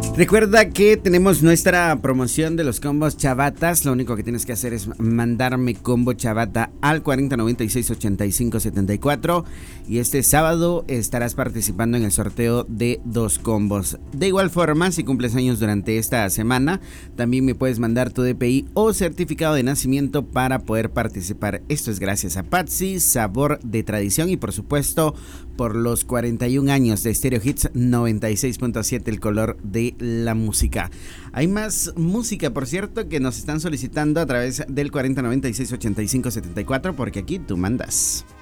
Recuerda que tenemos nuestra promoción de los combos chavatas. Lo único que tienes que hacer es mandarme combo chavata al 4096-8574 y este sábado estarás participando en el sorteo de 2 combos. De igual forma, si cumples años durante esta semana, también me puedes mandar tu DPI o certificado de nacimiento para poder participar. Esto es gracias a Patsy, sabor de tradición, y por supuesto por los 41 años de Stereo Hits 96.7, el color de la música. Hay más música, por cierto, que nos están solicitando a través del 4096-8574, porque aquí tú mandas.